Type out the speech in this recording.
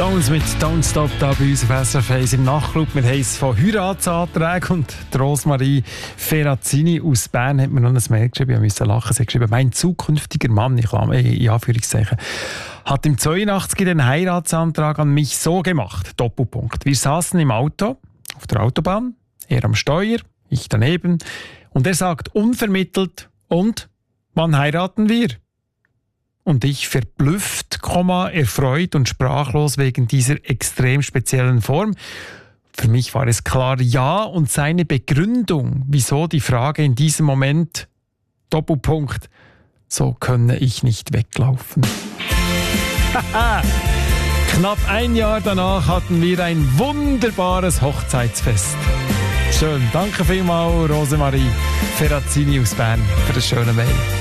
Stones mit Don't Stop da bei uns auf SRF 1 im Nachtclub. Wir haben es von Heiratsanträgen und Rosmarie Ferrazzini aus Bern hat mir noch ein Mail geschrieben. Ich musste lachen. Sie hat geschrieben, mein zukünftiger Mann, in Anführungszeichen, hat im 82 den Heiratsantrag an mich so gemacht. Doppelpunkt. Wir saßen im Auto auf der Autobahn, er am Steuer, ich daneben, und er sagt unvermittelt, und wann heiraten wir? Und ich verblüfft, erfreut und sprachlos wegen dieser extrem speziellen Form. Für mich war es klar, ja, und seine Begründung, wieso die Frage in diesem Moment, Doppelpunkt, so könne ich nicht weglaufen. Knapp ein Jahr danach hatten wir ein wunderbares Hochzeitsfest. Schön, danke vielmals Rosemarie Ferrazzini aus Bern für das schöne Mail.